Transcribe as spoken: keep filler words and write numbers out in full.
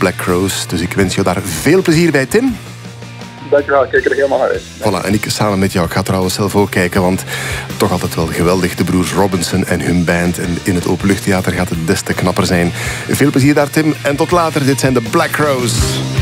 Black Crowes. Dus ik wens jou daar veel plezier bij, Tim. Dankjewel, ik kijk er helemaal naar uit. Voilà, en ik samen met jou. Ik ga trouwens zelf ook kijken, want toch altijd wel geweldig. De broers Robinson en hun band. En in het Openluchttheater gaat het des te knapper zijn. Veel plezier daar, Tim. En tot later, dit zijn de Black Crowes.